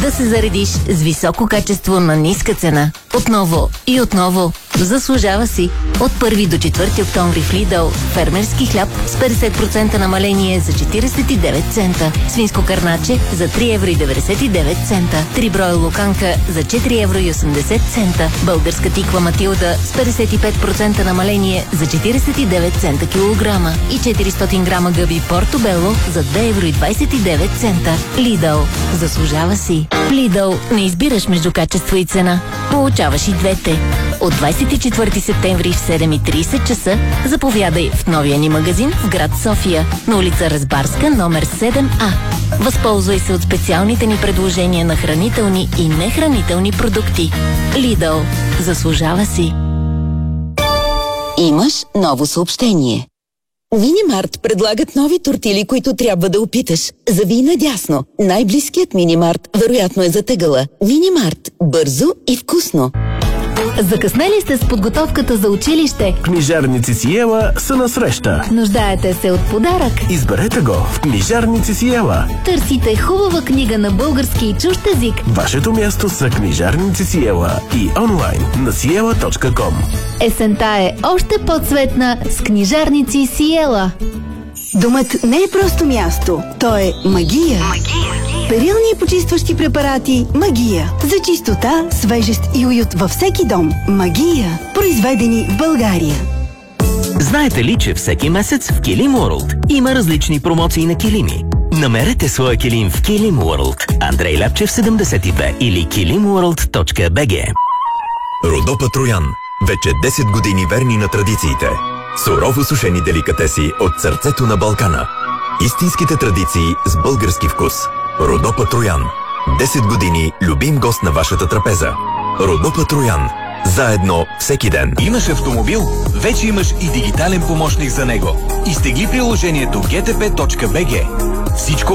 да се заредиш с високо качество на ниска цена. Отново и отново. Заслужава си. От 1 до 4 октомври в Lidl фермерски хляб с 50% намаление за 49 цента. Свинско карначе за 3,99 евро. 3 броя луканка за 4,80 евро. Българска тиква Матилда с 55% намаление за 49 цента килограма. И 400 грама гъби Портобело за 2,29 евро. Lidl. Заслужава си. Lidl не избираш между качество и цена. Получаваш и двете. От 24 септември в 7:30 часа заповядай в новия ни магазин в град София, на улица Разбарска, номер 7А. Възползвай се от специалните ни предложения на хранителни и нехранителни продукти. Lidl. Заслужава си. Имаш ново съобщение. Минимарт предлагат нови тортили, които трябва да опиташ. Зави надясно. Най-близкият Минимарт вероятно е затъгъла. Минимарт. Бързо и вкусно. Закъснели сте с подготовката за училище? Книжарници Сиела са на среща. Нуждаете се от подарък? Изберете го в Книжарници Сиела. Търсите хубава книга на български и чужд език? Вашето място са Книжарници Сиела и онлайн на siela.com. Есента е още по-цветна с Книжарници Сиела. Домът не е просто място, то е магия. Перилни и почистващи препарати Магия. За чистота, свежест и уют във всеки дом. Магия. Произведени в България. Знаете ли, че всеки месец в Килим World има различни промоции на килими? Намерете своя килим в Килим World. Андрей Ляпчев 72 или kilimworld.bg. Родопа Троян. Вече 10 години верни на традициите. Сурово сушени деликатеси от сърцето на Балкана. Истинските традиции с български вкус. Родопа Троян. 10 години любим гост на вашата трапеза. Родопа Троян. Заедно всеки ден. Имаш автомобил? Вече имаш и дигитален помощник за него. Изтегли приложението gtp.bg. Всичко